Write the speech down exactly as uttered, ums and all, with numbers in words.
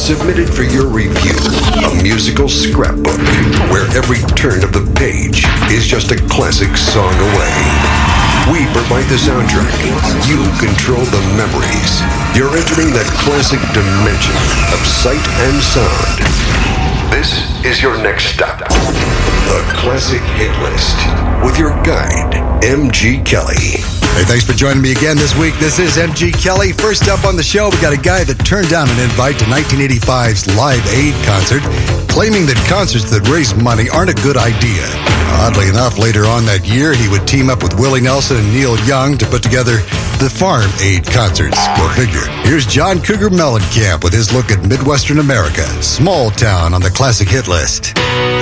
submitted for your review. A musical scrapbook where every turn of the page is just a classic song away. We provide the soundtrack. You control the memories. You're entering that classic dimension of sight and sound. This is your next stop. The Classic Hit List with your guide, M G Kelly. Hey, thanks for joining me again this week. This is M G Kelly. First up on the show, we got a guy that turned down an invite to nineteen eighty-five's Live Aid concert, claiming that concerts that raise money aren't a good idea. Oddly enough, later on that year, he would team up with Willie Nelson and Neil Young to put together the Farm Aid concerts. Go figure. Here's John Cougar Mellencamp with his look at Midwestern America, Small Town on the Classic Hit List.